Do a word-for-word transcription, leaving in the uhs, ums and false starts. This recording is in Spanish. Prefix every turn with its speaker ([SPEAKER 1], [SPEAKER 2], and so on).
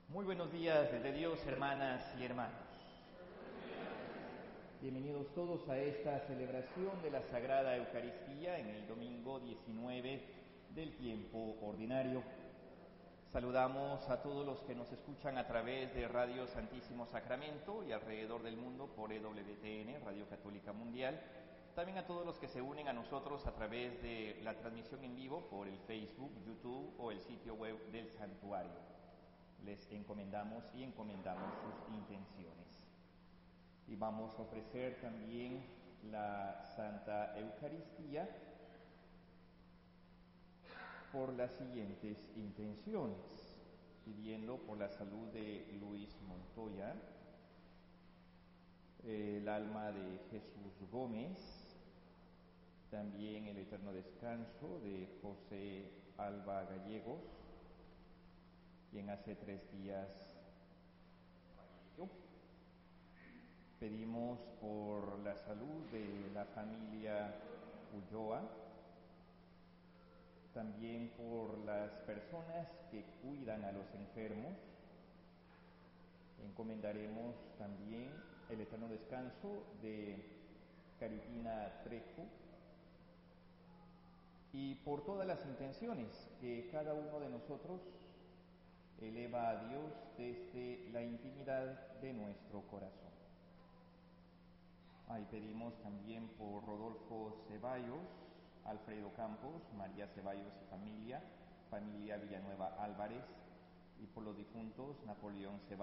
[SPEAKER 1] Muy buenos días desde Dios, hermanas y hermanos. Bienvenidos todos a esta celebración de la Sagrada Eucaristía en el domingo diecinueve del tiempo ordinario. Saludamos a todos los que nos escuchan a través de Radio Santísimo Sacramento y alrededor del mundo por E W T N, Radio Católica Mundial. También a todos los que se unen a nosotros a través de la transmisión en vivo por el Facebook, YouTube o el sitio web del santuario. Les encomendamos y encomendamos sus intenciones. Y vamos a ofrecer también la Santa Eucaristía por las siguientes intenciones, pidiendo por la salud de Luis Montoya, el alma de Jesús Gómez, también el eterno descanso de José Alba Gallegos, quien hace tres días falleció. Pedimos por la salud de la familia Ulloa, también por las personas que cuidan a los enfermos. Encomendaremos también el eterno descanso de Caritina Trejo y por todas las intenciones que cada uno de nosotros eleva a Dios desde la intimidad de nuestro corazón. Ahí pedimos también por Rodolfo Ceballos, Alfredo Campos, María Ceballos y familia, familia Villanueva Álvarez, y por los difuntos Napoleón Ceballos,